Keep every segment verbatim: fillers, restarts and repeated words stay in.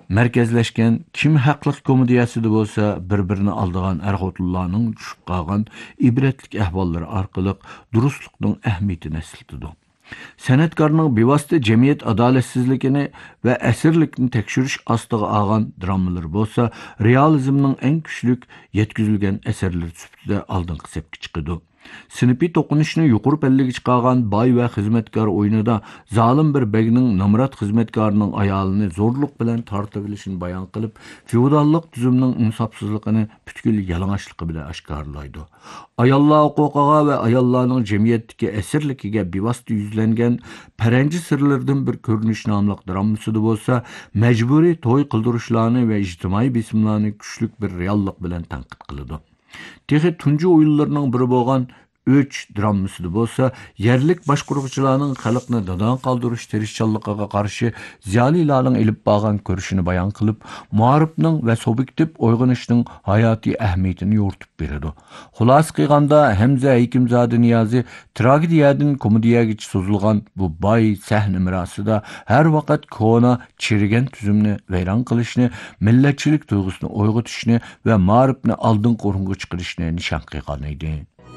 Merkezleşken kim haqlıq komediyasida bolsa bir-birini aldıgan er-xotinlarning tushib qolgan ibretlik ahvollari orqali durustlikning ahamiyatini eslatadi. San'atkorning bevosita jamiyat adolatsizligini va asirlikni tekshirish ostiga olgan dramalar bo'lsa, realizmning eng kuchli yetkazilgan asarlar sifatida oldingi sepga chiqadi. Sinipiy to'qinishni yuqori pallaga chiqargan boy va xizmatkor o'yinida zolim bir begning namrat xizmatkorining ayolini zo'rlik bilan tortib olishini bayon qilib, feodallik tuzumning insofsizligini butkul yalang'ochligi bilan oshkorlaydi. Ayollar huquqiga va ayollarning jamiyatdagi asirligiga bevosita yuzlangan paranji sirlardan bir ko'rinish nomli dramasida bo'lsa, majburiy to'y qildirishlarni va ijtimoiy besimlarni kuchli bir reallik bilan tanqid qiladi. Texi tuncu oyunlarının biri bo'lgan Öç dramasida bo'lsa, yerlik boshqaruvchilarning xalqni dadan qaldirish tirishchanligiga qarshi ziyolilarning ilib borgan ko'rishini bayon qilib, muarifning va subjektiv uyg'onishning hayotiy ahamiyatini yo'ritib beradi. Xulosa qilganda Hamza Hakimzoda Niyozi tragediyadan komediyaga so'zilgan bu boy sahna mirosida har vaqt kona chirigan tuzumni vayron qilishni, millatchilik tuyg'usini uyg'otishni va muarifni oldin qo'ringa chiqarishni nishon qilgan edi.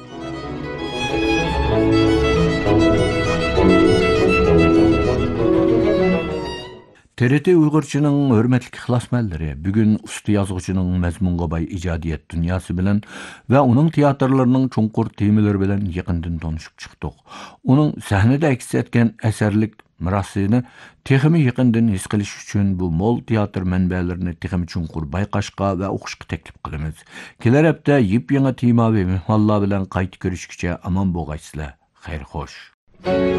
T R T Uyg'urchining hurmatli ixlosmandlari bugun usta yozuvchining mazmunga boy ijodiyat dunyosi bilan va uning teatrlarining chunqur temalari bilan yaqindan tanishib chiqdik. Uning sahnada aks etgan asarlik mirosini texmi yaqindan his qilish uchun bu mo'l teatr manbalarini texmi chunqur bayqashqa va o'qishga taklif qilamiz. Kelar hafta yip-yangi tema va mehmonlar bilan qayta ko'rishguncha omon bo'lgaysizlar. Xayr xo'sh.